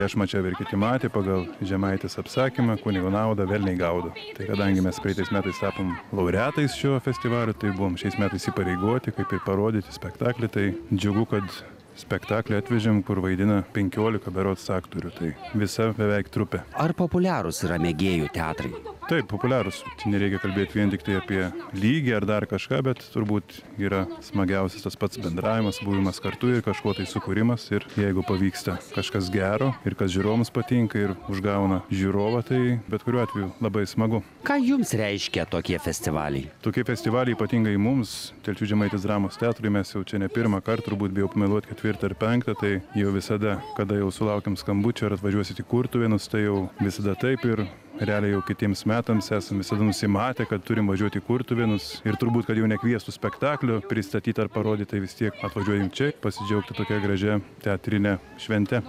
Aš mačiau ir kiti matė pagal Žemaitės apsakymą kunigo naudą velniai gaudo. Tai kadangi mes praeitais metais tapom laureatais šio festivalio, tai buvom šiais metais įpareigoti, kaip ir parodyti spektaklį, tai džiugu, kad spektaklį atvežėm, kur vaidina 15 berods aktorių, tai visa beveik trupė. Ar populiarūs yra mėgėjų teatrai? Taip, populiarūs. Čia nereikia kalbėti vien tik tai apie lygį ar dar kažką, bet turbūt yra smagiausias tas pats bendravimas, buvimas kartu ir kažko tai sukūrimas. Ir jeigu pavyksta kažkas gero ir kas žiūrovams patinka ir užgauna žiūrovą, tai bet kuriuo atveju labai smagu. Ką jums reiškia tokie festivaliai? Tokie festivaliai ypatingai mums, Telšių Žemaitės dramos teatrui, mes jau čia ne pirmą kartą, turbūt bijau pameluoti 4 ar 5, tai jau visada, kada jau sulaukiam skambučio ar atvažiuosit į Kurtuvėnus, tai jau visada taip ir realiai jau kitiems metams esam visada nusimatę, kad turim važiuoti į Kurtuvėnus ir turbūt, kad jau nekviestų spektaklio pristatyti ar parodyti, tai vis tiek atvažiuojam čia, pasidžiaugti tokia gražia teatrinė švente.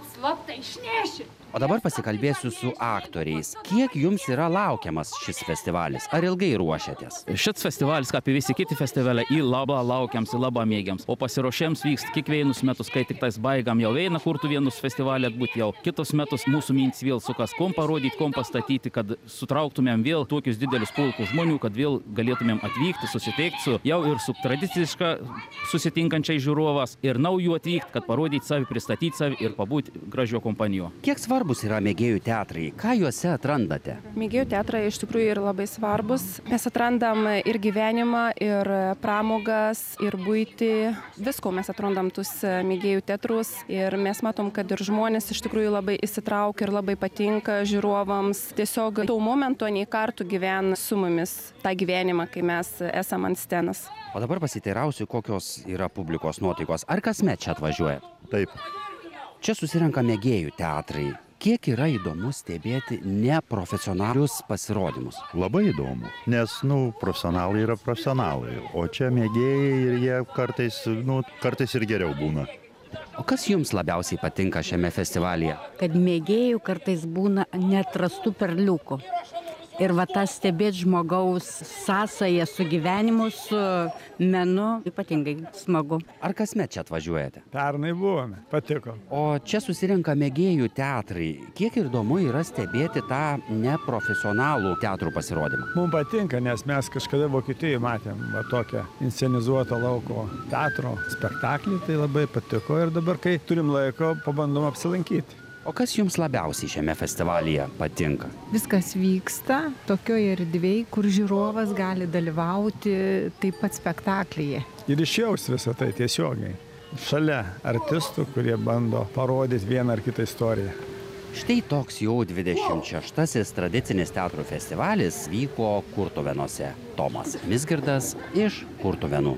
O dabar pasikalbėsiu su aktoriais. Kiek jums yra laukiamas šis festivalis? Ar ilgai ruošiatės? Šis festivalis, kaip ir visi kiti festivaliai, į labai laukiams, į labai mėgiams. O pasiruošėms vyksta kiekvienus metus, kai tik tais baigam jau eina Kurtuvėnus festivalį atbūt jau. Kitus metus mūsų mintis vėl sukas, kom parodyti, kom pastatyti, kad sutrauktumėm vėl tokius didelius pulkus žmonių, kad vėl galėtumėm atvykti, susitikti su jau ir su tradiciška susitinkančiai žiūrovas ir naujų atvykti, kad parodyti savi, pristatyti savi ir pabūti gražio kompanijo. Kiek svarbus yra mėgėjų teatrai? Ką juose atrandate? Mėgėjų teatrai iš tikrųjų yra labai svarbus. Mes atrandam ir gyvenimą, ir pramogas, ir buitį. Visko mes atrandam tuos mėgėjų teatrus ir mes matom, kad ir žmonės iš tikrųjų labai įsitraukia ir labai patinka žiūrovams. Tiesiog tuo momentu nei kartų gyvena su mumis tą gyvenimą, kai mes esam ant scenos. O dabar pasiteirausiu, kokios yra publikos nuotaikos. Ar kasmet čia atvažiuoja? Taip. Čia susirenka mėgėjų teatrai. Kiek yra įdomu stebėti neprofesionalius pasirodymus? Labai įdomu, nes, profesionalai yra profesionalai, o čia mėgėjai ir jie kartais ir geriau būna. O kas jums labiausiai patinka šiame festivalyje? Kad mėgėjų kartais būna neatrastų perliukų. Ir tas stebėti žmogaus sąsają su gyvenimu, su menu, ypatingai smagu. Ar kasmet čia atvažiuojate? Pernai buvome, patiko. O čia susirenka mėgėjų teatrai. Kiek įdomu yra stebėti tą neprofesionalų teatrų pasirodymą? Mums patinka, nes mes kažkada Vokietijoje matėm tokią inscenizuotą lauko teatro spektaklį, tai labai patiko ir dabar, kai turim laiko, pabandom apsilankyti. O kas jums labiausiai šiame festivalyje patinka? Viskas vyksta tokioje erdvėje, kur žiūrovas gali dalyvauti taip pat spektaklyje. Ir išjaus visą tai tiesiogiai. Šalia artistų, kurie bando parodyti vieną ar kitą istoriją. Štai toks jau 26-asis tradicinis teatrų festivalis vyko Kurtuvėnuose. Tomas Mizgirdas iš Kurtuvėnų.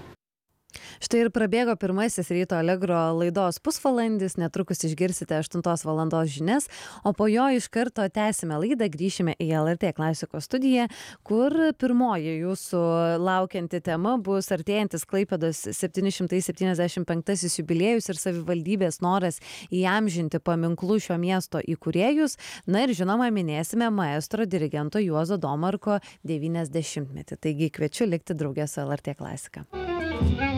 Štai ir prabėgo pirmasis Ryto Allegro laidos pusvalandis, netrukus išgirsite 8 valandos žinias, o po jo iš karto tęsime laidą, grįšime į LRT Klasikos studiją, kur pirmoji jūsų laukianti tema bus artėjantis Klaipėdos 775 jubiliejus ir savivaldybės noras įamžinti paminklų šio miesto įkūrėjus. Na ir žinoma, minėsime maestro dirigento Juozo Domarko 90-metį. Taigi kviečiu likti drauge su LRT Klasika.